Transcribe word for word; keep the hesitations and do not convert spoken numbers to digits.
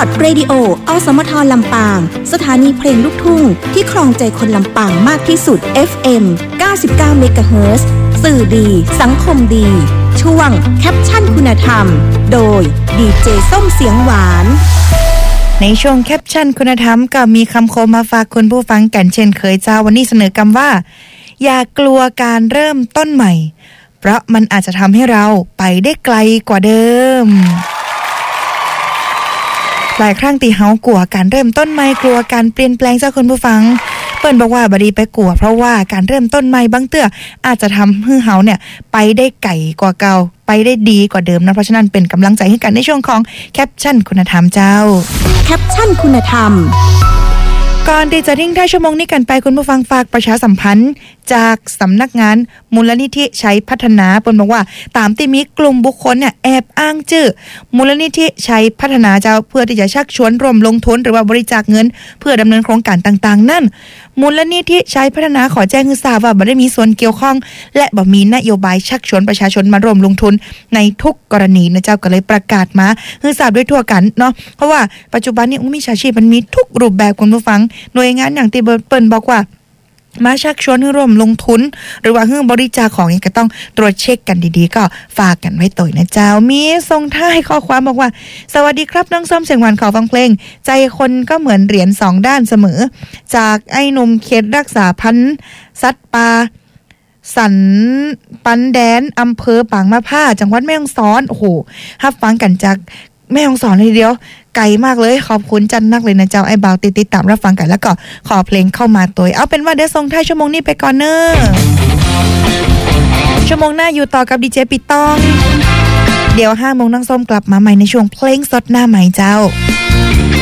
อตเรดิโออสมทลำปางสถานีเพลงลูกทุ่งที่ครองใจคนลำปางมากที่สุด เอฟ เอ็ม เก้าสิบเก้า เมกะเฮิรตซ์สื่อดีสังคมดีช่วงแคปชั่นคุณธรรมโดยดีเจส้มเสียงหวานในช่วงแคปชั่นคุณธรรมก็มีคำคมมาฝากคุณผู้ฟังกันเช่นเคยจ้าวันนี้เสนอกำว่าอย่ากลัวการเริ่มต้นใหม่เพราะมันอาจจะทำให้เราไปได้ไกลกว่าเดิมหลายครั้งตีเฮากลัวการเริ่มต้นใหม่กลัวการเปลี่ยนแปลงเจ้าคุณผู้ฟังเปิ้นบอกว่าบดีไปกลัวเพราะว่าการเริ่มต้นใหม่บางเตื้ออาจจะทำให้เฮาเนี่ยไปได้ไกลกว่าเก่าไปได้ดีกว่าเดิมนะเพราะฉะนั้นเป็นกำลังใจให้กันในช่วงของแคปชั่นคุณธรรมเจ้าแคปชั่นคุณธรรมก่อนที่จะทิ้งท้ายชั่วโมงนี้กันไปคุณผู้ฟังฝากประชาสัมพันธ์จากสำนักงานมูลนิธิชัยพัฒนาเปิ้นบอกว่าตามที่มีกลุ่มบุคคลเนี่ยแอบอ้างชื่อมูลนิธิชัยพัฒนาเจ้าเพื่อที่จะชักชวนร่วมลงทุนหรือว่าบริจาคเงินเพื่อดำเนินโครงการต่างๆนั่นมูลนิธิชัยพัฒนาขอแจ้งให้ทราบว่าบ่ได้มีส่วนเกี่ยวข้องและบ่มีนโยบายชักชวนประชาชนมาร่วมลงทุนในทุกกรณีนะเจ้าก็เลยประกาศมาให้ทราบด้วยทั่วกันเนาะเพราะว่าปัจจุบันนี้มิจฉาชีพมันมีทุกรูปแบบคุณผู้ฟังหน่วยงานอย่างที่เปิ้นบอกว่ามาชักชวนให้ร่วมลงทุนหรือว่าให้บริจาคของนี่ก็ต้องตรวจเช็คกันดีๆก็ฝากกันไว้ตัวนะเจ้ามีส่งท้ายข้อความบอกว่าสวัสดีครับน้องส้มเสียงหวานขอฟังเพลงใจคนก็เหมือนเหรียญสองด้านเสมอจากไอ้หนุ่มเขตรักษาพันธุ์สัตว์ป่าสันปันแดนอำเภอปางมะผ้าจังหวัดแม่ฮ่องสอนโอ้โหรับฟังกันจากแม่ฮ่องสอนเลยเดียวไกลมากเลยขอบคุณจันนักเลยนะเจ้าไอ้บ่าวติดติดตามรับฟังกันแล้วก็ขอเพลงเข้ามาตัวเอาเป็นว่าเดี๋ยวส่งท้ายชั่วโมงนี้ไปก่อนเนอะชั่วโมงหน้าอยู่ต่อกับดีเจปิตองเดี๋ยวห้าโมงน้องส้มกลับมาใหม่ในช่วงเพลงสดหน้าใหม่เจ้า